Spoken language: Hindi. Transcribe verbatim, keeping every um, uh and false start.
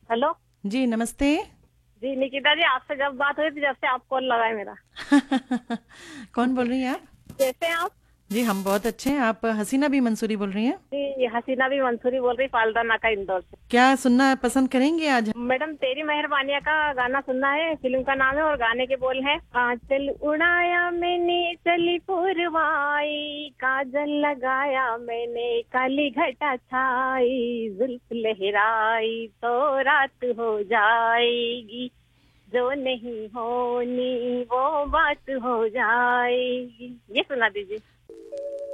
हेलो। जी नमस्ते। जी निकिता जी, आपसे जब बात हुई थी, जब से आप कॉल लगाए मेरा। कौन बोल रही हैं आप? कैसे हैं आप? जी हम बहुत अच्छे हैं। आप हसीना बी मंसूरी बोल रही हैं? जी हसीना भी मंसूरी बोल रही, पाल्टा नाका इंदौर से। क्या सुनना पसंद करेंगे आज? मैडम तेरी मेहरबानिया का गाना सुनना है, फिल्म का नाम है और गाने के बोल हैं, आंचल उड़ाया मैंने चली पुरवाई, काजल लगाया मैंने काली घटा छाई, जुल्फ लहराई तो रात हो जाएगी, जो नहीं होनी वो बात हो जाएगी। ये सुना दीजिए।